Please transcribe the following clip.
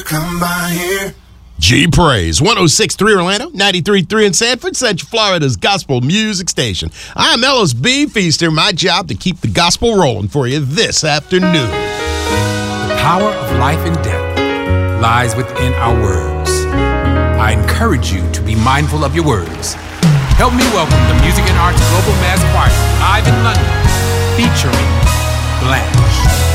come by here. G Praise, 106.3 Orlando, 93.3 in Sanford, Central Florida's gospel music station. I'm Ellis B. Feaster. My job to keep the gospel rolling for you this afternoon. The power of life and death lies within our words. I encourage you to be mindful of your words. Help me welcome the Music and Arts Global Mass Choir live in London, featuring Blanche.